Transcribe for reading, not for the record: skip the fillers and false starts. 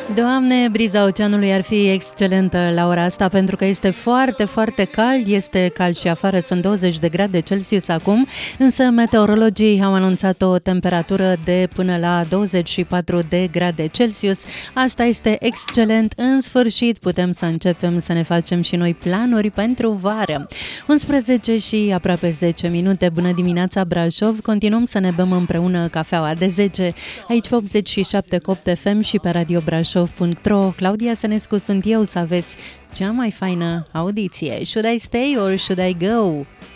Doamne, briza oceanului ar fi excelentă la ora asta pentru că este foarte, foarte cald, este cald și afară, sunt 20 de grade Celsius acum, însă meteorologii au anunțat o temperatură de până la 24 de grade Celsius. Asta este excelent, în sfârșit putem să începem să ne facem și noi planuri pentru vară. 11 și aproape 10 minute, bună dimineața Brașov, continuăm să ne bem împreună cafeaua de 10, aici pe 87 Copt FM și pe Radio Brașov.ro. Claudia Sănescu sunt eu, să aveți cea mai faină audiție. Should I stay or should I go?